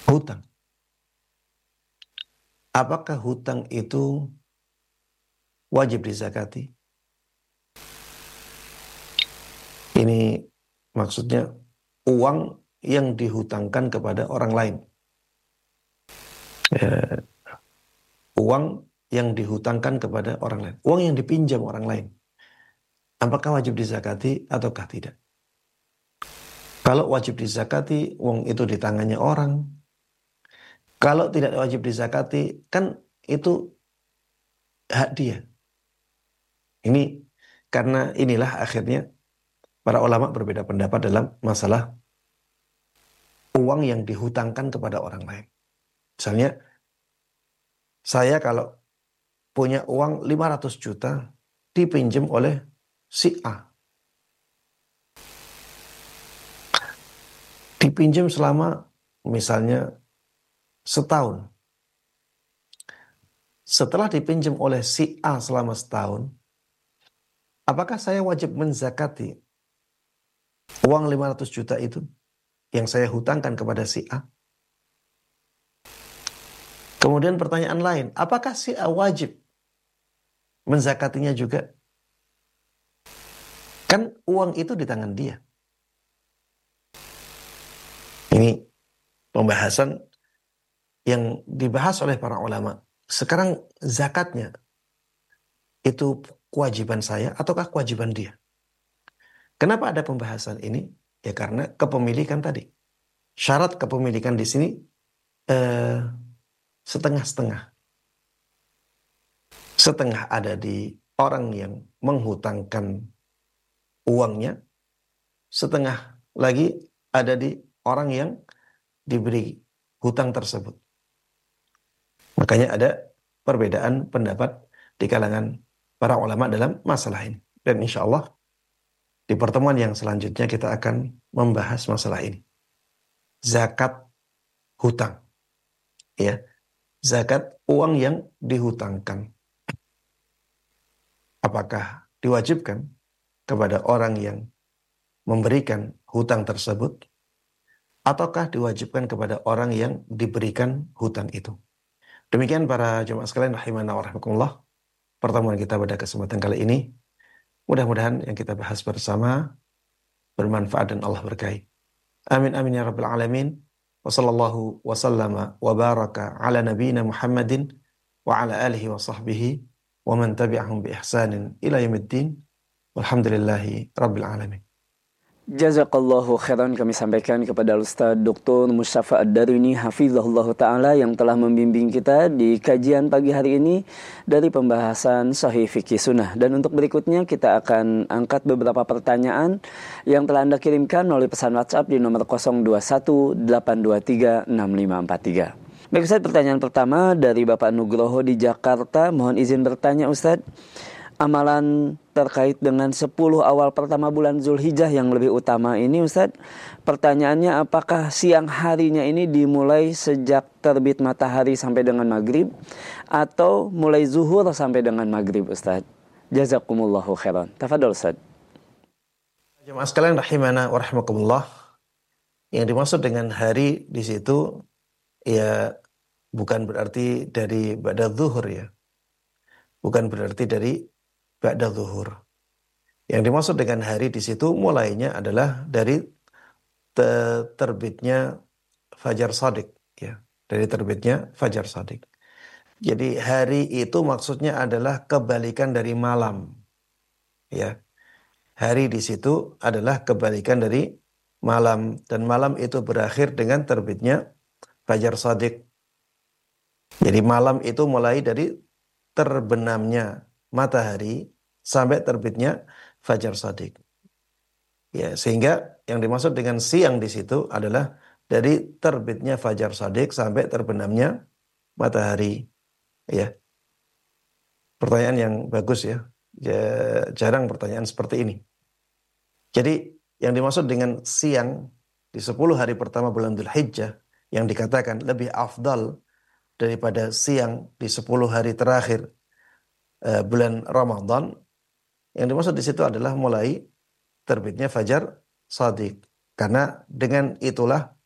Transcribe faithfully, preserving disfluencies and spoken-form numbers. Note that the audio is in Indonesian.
hutang. Apakah hutang itu wajib dizakati? Ini maksudnya uang yang dihutangkan kepada orang lain. Ya, uang yang dihutangkan kepada orang lain. Uang yang dipinjam orang lain. Apakah wajib dizakati ataukah tidak? Kalau wajib dizakati, uang itu di tangannya orang. Kalau tidak wajib dizakati, kan itu hak dia. Ini karena inilah akhirnya para ulama berbeda pendapat dalam masalah uang yang dihutangkan kepada orang lain. Misalnya, saya kalau punya uang lima ratus juta dipinjam oleh si A. Dipinjam selama misalnya setahun. Setelah dipinjam oleh si A selama setahun, apakah saya wajib menzakati uang lima ratus juta itu yang saya hutangkan kepada si A? Kemudian pertanyaan lain, apakah si A wajib menzakatinya juga? Kan uang itu di tangan dia. Ini pembahasan yang dibahas oleh para ulama. Sekarang zakatnya itu kewajiban saya ataukah kewajiban dia? Kenapa ada pembahasan ini? Ya karena kepemilikan tadi. Syarat kepemilikan di sini eh, setengah-setengah. Setengah ada di orang yang menghutangkan uangnya, setengah lagi ada di orang yang diberi hutang tersebut. Makanya ada perbedaan pendapat di kalangan para ulama dalam masalah ini. Dan insya Allah di pertemuan yang selanjutnya kita akan membahas masalah ini. Zakat hutang. Ya, zakat uang yang dihutangkan. Apakah diwajibkan kepada orang yang memberikan hutang tersebut, ataukah diwajibkan kepada orang yang diberikan hutang itu? Demikian para jemaah sekalian rahimana wa rahimakumullah, pertemuan kita pada kesempatan kali ini. Mudah-mudahan yang kita bahas bersama bermanfaat dan Allah berkahi. Amin amin ya rabbal alamin. Wa sallallahu wa sallama wa baraka ala nabiyyina Muhammadin wa ala alihi wa sahbihi wa man tabi'ahum bi ihsanin ila yaumiddin. Walhamdulillahi rabbil alamin. Jazakallahu khairan kami sampaikan kepada Ustaz Doktor Mustafa Ad-Darwini hafizahullah ta'ala yang telah membimbing kita di kajian pagi hari ini dari pembahasan Sahih Fikih Sunnah. Dan untuk berikutnya kita akan angkat beberapa pertanyaan yang telah Anda kirimkan melalui pesan WhatsApp di nomor nol dua satu delapan dua tiga enam lima empat tiga. Baik Ustaz, pertanyaan pertama dari Bapak Nugroho di Jakarta. Mohon izin bertanya Ustaz, amalan terkait dengan sepuluh awal pertama bulan Zulhijjah yang lebih utama ini Ustaz, pertanyaannya apakah siang harinya ini dimulai sejak terbit matahari sampai dengan maghrib atau mulai zuhur sampai dengan maghrib Ustaz? Jazakumullahu khairan. Tafadhol Ustaz. Jemaah sekalian rahimana wa rahimakumullah, yang dimaksud dengan hari di situ ya bukan berarti dari ba'da zuhur ya. Bukan berarti dari ba'da zuhur. Yang dimaksud dengan hari di situ mulainya adalah dari te- terbitnya fajar shadiq ya, dari terbitnya fajar shadiq. Jadi hari itu maksudnya adalah kebalikan dari malam. Ya. Hari di situ adalah kebalikan dari malam dan malam itu berakhir dengan terbitnya fajar shadiq. Jadi malam itu mulai dari terbenamnya matahari sampai terbitnya fajar shadiq. Ya, sehingga yang dimaksud dengan siang di situ adalah dari terbitnya fajar shadiq sampai terbenamnya matahari. Ya. Pertanyaan yang bagus ya. Ya, jarang pertanyaan seperti ini. Jadi yang dimaksud dengan siang di sepuluh hari pertama bulan Dzulhijjah yang dikatakan lebih afdal daripada siang di sepuluh hari terakhir uh, bulan Ramadan, yang dimaksud di situ adalah mulai terbitnya fajar shadiq. Karena dengan itulah